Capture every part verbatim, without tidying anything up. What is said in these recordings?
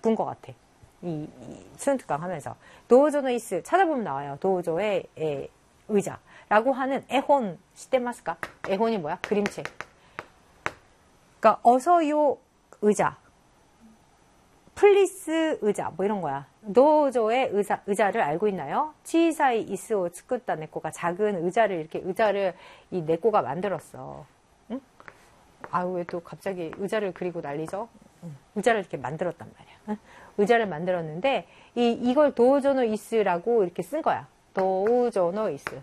바꾼 것 같아. 이, 이 수능특강 하면서. 도우조의 이스 찾아보면 나와요. 도우조의 에, 의자라고 하는 에혼 시대마스까? 에혼이 뭐야? 그림책. 그러니까 어서요 의자, 플리스 의자 뭐 이런 거야. 도우조의 의자, 의자를 알고 있나요? 치사이 이스오 츠쿠타 네코가 작은 의자를 이렇게 의자를 이 네코가 만들었어. 응? 아유 왜 또 갑자기 의자를 그리고 난리죠? 응. 의자를 이렇게 만들었단 말이야. 응? 의자를 만들었는데 이 이걸 도우조노 이스라고 이렇게 쓴 거야. 도우조노 이스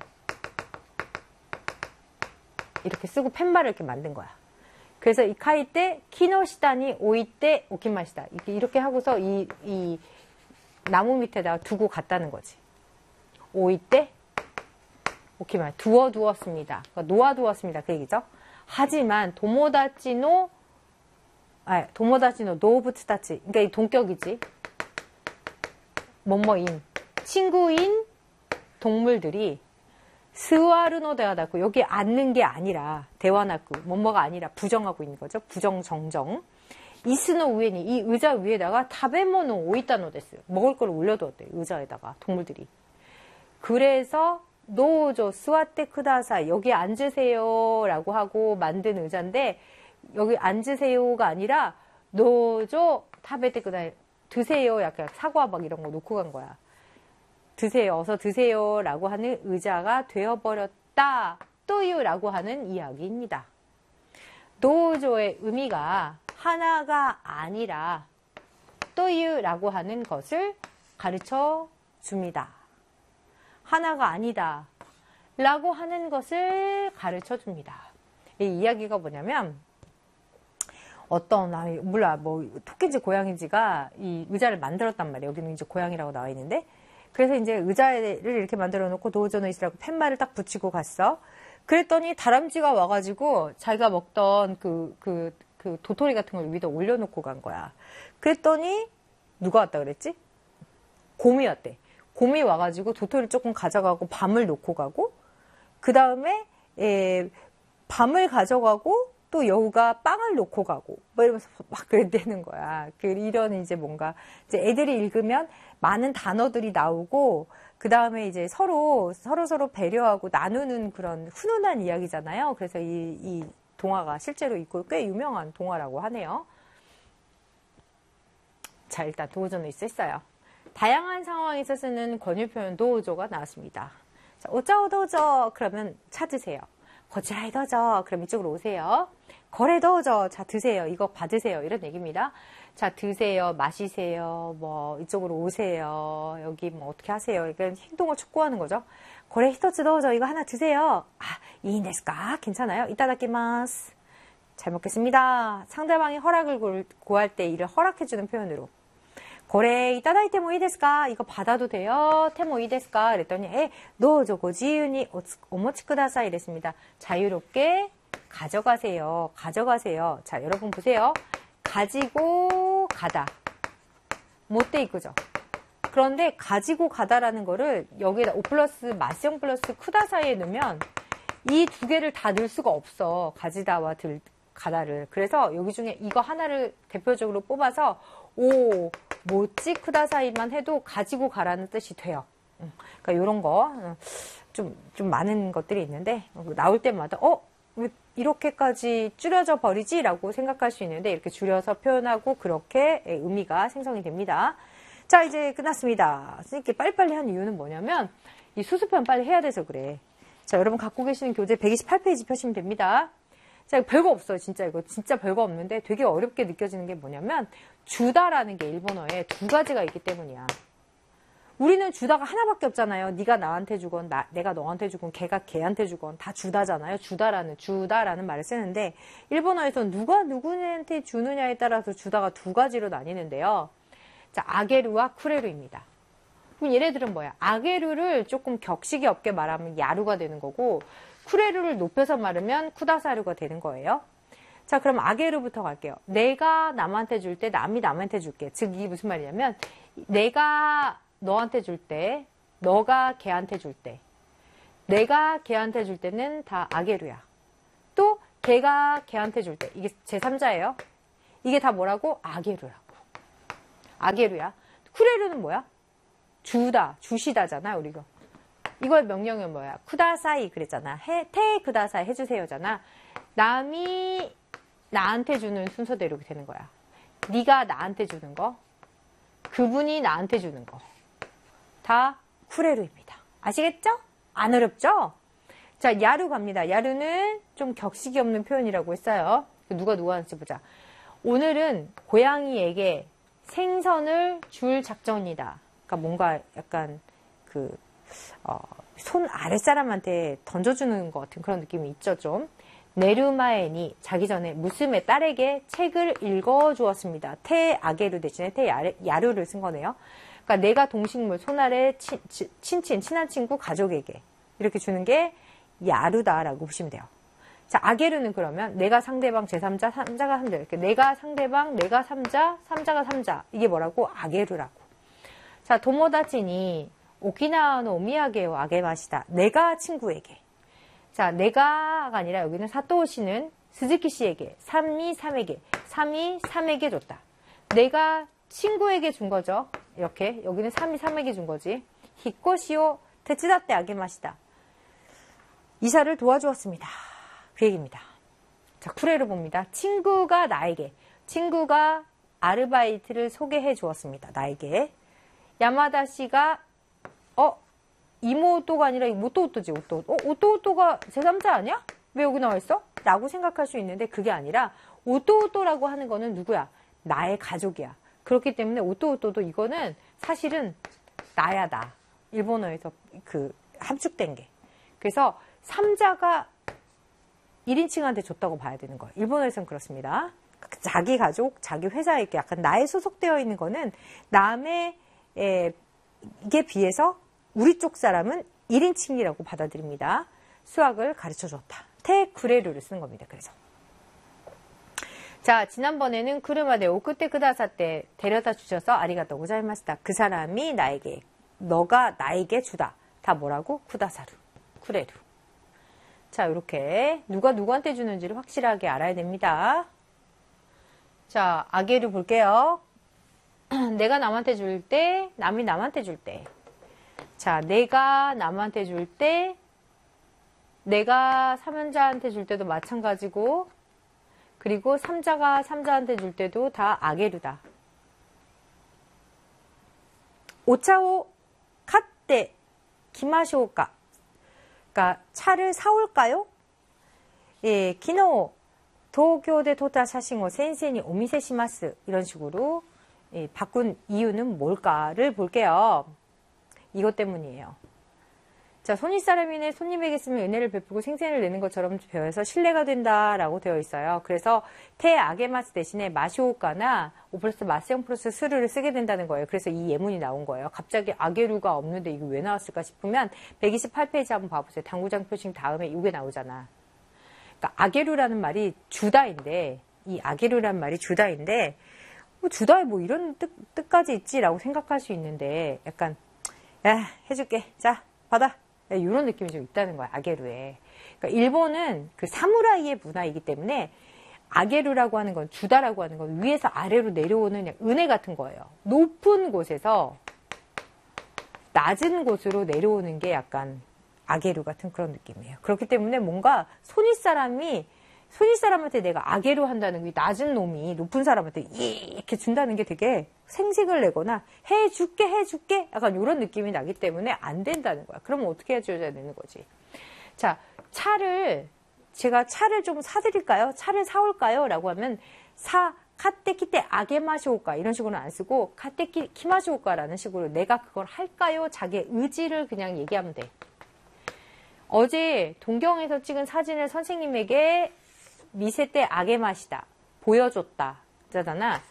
이렇게 쓰고 펜바를 이렇게 만든 거야. 그래서 이 카이테 키노시다니 오이테 오키마시다 이렇게 이렇게 하고서 이, 이 나무 밑에다가 두고 갔다는 거지. 오이테 오키마 두어 두었습니다. 그러니까 놓아 두었습니다. 그 얘기죠. 하지만 도모다치노 아 도모다치노 노부츠타치 그러니까 이 동격이지. 뭐뭐인 친구인 동물들이 스와르노 대화다고 여기 앉는 게 아니라 대화나고 뭐뭐가 아니라 부정하고 있는 거죠. 부정정정. 이스노 위에니 이 의자 위에다가 타베모노 오이타노 데스 먹을 걸 올려두었대. 의자에다가 동물들이. 그래서 노조 스와테 쿠다사 여기 앉으세요라고 하고 만든 의자인데 여기 앉으세요가 아니라 노조 타베테 쿠다 드세요 약간 사과 막 이런 거 놓고 간 거야. 드세요. 어서 드세요. 라고 하는 의자가 되어버렸다. 또유라고 하는 이야기입니다. 도조의 의미가 하나가 아니라 또유라고 하는 것을 가르쳐 줍니다. 하나가 아니다. 라고 하는 것을 가르쳐 줍니다. 이 이야기가 뭐냐면 어떤, 아, 몰라, 뭐, 토끼인지 고양인지가 이 의자를 만들었단 말이에요. 여기는 이제 고양이라고 나와 있는데. 그래서 이제 의자를 이렇게 만들어 놓고 도우조노 이스라고 팻말을 딱 붙이고 갔어. 그랬더니 다람쥐가 와가지고 자기가 먹던 그, 그, 그 도토리 같은 걸 위에다 올려놓고 간 거야. 그랬더니 누가 왔다 그랬지? 곰이 왔대. 곰이 와가지고 도토리를 조금 가져가고 밤을 놓고 가고 그 다음에 밤을 가져가고 또 여우가 빵을 놓고 가고 뭐 이러면서 막 그랬다는 거야. 그 이런 이제 뭔가 이제 애들이 읽으면 많은 단어들이 나오고 그 다음에 이제 서로 서로 서로 배려하고 나누는 그런 훈훈한 이야기잖아요. 그래서 이, 이 동화가 실제로 있고 꽤 유명한 동화라고 하네요. 자, 일단 도우조는 있었어요. 다양한 상황에서 쓰는 권유 표현 도우조가 나왔습니다. 자, 오짜오 도우조 그러면 찾으세요. 거치라이 도우조 그럼 이쪽으로 오세요. 거래 도우조 자 드세요. 이거 받으세요. 이런 얘기입니다. 자 드세요. 마시세요. 뭐 이쪽으로 오세요. 여기 뭐 어떻게 하세요. 이건 행동을 촉구하는 거죠. 거래 히토츠 도우조 이거 하나 드세요. 아 이인 데스까? 괜찮아요. 이타다키마스. 잘 먹겠습니다. 상대방이 허락을 구할 때 이를 허락해주는 표현으로. 거래 이타다이테 모 이 데스까? 이거 받아도 돼요? 테모 이 데스까? 그랬더니 에, 도우조 고지유니 오모치 쿠다사이 이랬습니다. 자유롭게 가져가세요. 가져가세요. 자, 여러분 보세요. 가지고 가다. 못돼 있고죠. 그런데 가지고 가다라는 거를 여기에다 오 플러스 마시형 플러스 쿠다사이에 넣으면 이 두 개를 다 넣을 수가 없어. 가지다와 들, 가다를. 그래서 여기 중에 이거 하나를 대표적으로 뽑아서 오, 모찌 쿠다사이만 해도 가지고 가라는 뜻이 돼요. 그러니까 이런 거 좀, 좀 많은 것들이 있는데 나올 때마다 어? 왜 이렇게까지 줄여져 버리지? 라고 생각할 수 있는데 이렇게 줄여서 표현하고 그렇게 의미가 생성이 됩니다. 자, 이제 끝났습니다. 선생님께 빨리빨리 한 이유는 뭐냐면 이 수습편 빨리 해야 돼서 그래. 자, 여러분 갖고 계시는 교재 백이십팔 페이지 펴시면 됩니다. 자, 별거 없어요. 진짜 이거 진짜 별거 없는데 되게 어렵게 느껴지는 게 뭐냐면 주다라는 게 일본어에 두 가지가 있기 때문이야. 우리는 주다가 하나밖에 없잖아요. 네가 나한테 주건 나, 내가 너한테 주건 걔가 걔한테 주건 다 주다잖아요. 주다라는 주다라는 말을 쓰는데 일본어에서는 누가 누구한테 주느냐에 따라서 주다가 두 가지로 나뉘는데요. 자, 아게루와 쿠레루입니다. 그럼 얘네들은 뭐야? 아게루를 조금 격식이 없게 말하면 야루가 되는 거고 쿠레루를 높여서 말하면 쿠다사루가 되는 거예요. 자, 그럼 아게루부터 갈게요. 내가 남한테 줄 때 남이 남한테 줄게. 즉 이게 무슨 말이냐면 내가 너한테 줄 때, 너가 걔한테 줄 때, 내가 걔한테 줄 때는 다 아게루야. 또 걔가 걔한테 줄 때, 이게 제삼자예요. 이게 다 뭐라고? 아게루라고. 아게루야. 쿠레루는 뭐야? 주다, 주시다잖아, 우리가. 이거의 명령은 뭐야? 쿠다사이 그랬잖아. 해, 테 쿠다사이 해주세요잖아. 남이 나한테 주는 순서대로 되는 거야. 네가 나한테 주는 거, 그분이 나한테 주는 거. 다 쿠레루입니다. 아시겠죠? 안 어렵죠? 자, 야루 갑니다. 야루는 좀 격식이 없는 표현이라고 했어요. 누가 누구한테 보자. 오늘은 고양이에게 생선을 줄 작전이다. 그러니까 뭔가 약간 그, 어, 손 아랫사람한테 던져주는 것 같은 그런 느낌이 있죠, 좀. 네르마에니, 자기 전에 무스메 딸에게 책을 읽어주었습니다. 테 아게루 대신에 테 야르, 야루를 쓴 거네요. 그러니까 내가 동식물, 손 아래 친, 친친, 친한 친구, 가족에게 이렇게 주는 게 야루다라고 보시면 돼요. 자, 아게루는 그러면 내가 상대방 제삼자, 삼자가 삼자. 이렇게 내가 상대방, 내가 삼자, 삼자가 삼자. 이게 뭐라고? 아게루라고. 자, 도모다치니 오키나와노 오미야게요 아게마시다. 내가 친구에게. 자, 내가가 아니라 여기는 사토 씨는 스즈키 씨에게, 삼이삼에게, 삼이삼에게 줬다. 내가 친구에게 준 거죠. 이렇게. 여기는 삼이삼에게 준 거지. 히코시오 테츠다떼 아게마시다. 이사를 도와주었습니다. 그 얘기입니다. 자, 쿠레를 봅니다. 친구가 나에게, 친구가 아르바이트를 소개해 주었습니다. 나에게. 야마다 씨가, 어, 이모오토가 아니라 모토오토지, 오토. 어, 오토오토가 제삼자 아니야? 왜 여기 나와 있어? 라고 생각할 수 있는데 그게 아니라 오토오토라고 하는 거는 누구야? 나의 가족이야. 그렇기 때문에 오토오토도 이거는 사실은 나야, 나. 일본어에서 그 함축된 게. 그래서 삼자가 일 인칭한테 줬다고 봐야 되는 거예요. 일본어에서는 그렇습니다. 자기 가족, 자기 회사에 이렇게 약간 나에 소속되어 있는 거는 남의 에, 이게 비해서 우리 쪽 사람은 일 인칭이라고 받아들입니다. 수학을 가르쳐 줬다. 테쿠레루를 쓰는 겁니다. 그래서. 자, 지난번에는 쿠르마데 오쿠테 쿠다사 때 데려다 주셔서 아리가또 고자이마시다. 그 사람이 나에게, 너가 나에게 주다. 다 뭐라고? 쿠다사루. 쿠레루. 자, 이렇게 누가 누구한테 주는지를 확실하게 알아야 됩니다. 자, 아게루 볼게요. 내가 남한테 줄 때, 남이 남한테 줄 때. 자, 내가 남한테 줄 때, 내가 삼연자한테 줄 때도 마찬가지고, 그리고 삼자가 삼자한테 줄 때도 다 아게루다. 오차오 카떼 기마쇼우까. 그러니까 차를 사올까요? 예, 기노 도쿄대 토타 사싱오 센세니 오미세시마스. 이런 식으로 예, 바꾼 이유는 뭘까를 볼게요. 이것 때문이에요. 자, 손윗사람이네 손님에게 쓰면 은혜를 베푸고 생생을 내는 것처럼 배워서 신뢰가 된다라고 되어 있어요. 그래서 테 아게마스 대신에 마쇼오카나 오 플러스 마스형 플러스 스루를 쓰게 된다는 거예요. 그래서 이 예문이 나온 거예요. 갑자기 아게루가 없는데 이게 왜 나왔을까 싶으면 백이십팔 페이지 한번 봐보세요. 당구장 표식 다음에 이게 나오잖아. 그러니까 아게루라는 말이 주다인데, 이 아게루라는 말이 주다인데, 뭐 주다에 뭐 이런 뜻, 뜻까지 있지라고 생각할 수 있는데, 약간 야, 해줄게. 자, 받아. 이런 느낌이 좀 있다는 거야, 아게루에. 그러니까 일본은 그 사무라이의 문화이기 때문에 아게루라고 하는 건, 주다라고 하는 건 위에서 아래로 내려오는 은혜 같은 거예요. 높은 곳에서 낮은 곳으로 내려오는 게 약간 아게루 같은 그런 느낌이에요. 그렇기 때문에 뭔가 손윗사람이, 손윗사람한테 내가 아게루 한다는 게 낮은 놈이 높은 사람한테 이렇게 준다는 게 되게 생색을 내거나 해줄게 해줄게 약간 이런 느낌이 나기 때문에 안 된다는 거야. 그러면 어떻게 해줘야 되는 거지? 자, 차를 제가 차를 좀 사드릴까요? 차를 사올까요? 라고 하면 사 카테키테 아게마시오까 이런 식으로는 안 쓰고 카테키 키마시오까라는 식으로 내가 그걸 할까요? 자기의 의지를 그냥 얘기하면 돼. 어제 동경에서 찍은 사진을 선생님에게 미세때 아게마시다 보여줬다 잖아.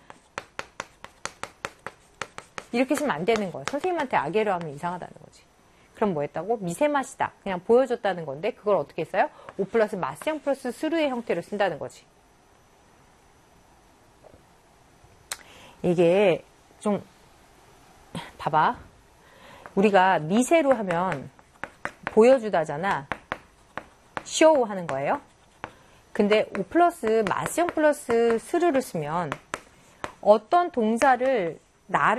이렇게 쓰면 안 되는 거야. 선생님한테 아게로 하면 이상하다는 거지. 그럼 뭐 했다고? 미세마시다. 그냥 보여줬다는 건데 그걸 어떻게 써요? 오 플러스 마스형 플러스 스루의 형태로 쓴다는 거지. 이게 좀 봐봐. 우리가 미세로 하면 보여주다잖아. 쇼 하는 거예요. 근데 오 플러스 마스형 플러스 스루를 쓰면 어떤 동사를 나를